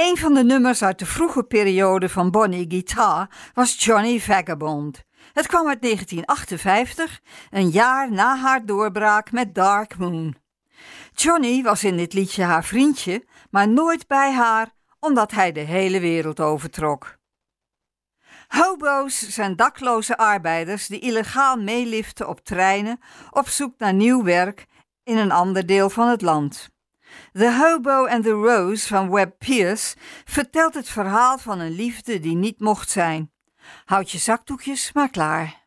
Een van de nummers uit de vroege periode van Bonnie Guitar was Johnny Vagabond. Het kwam uit 1958, een jaar na haar doorbraak met Dark Moon. Johnny was in dit liedje haar vriendje, maar nooit bij haar, omdat hij de hele wereld overtrok. Hobo's zijn dakloze arbeiders die illegaal meeliften op treinen op zoek naar nieuw werk in een ander deel van het land. The Hobo and the Rose van Webb Pierce vertelt het verhaal van een liefde die niet mocht zijn. Houd je zakdoekjes maar klaar.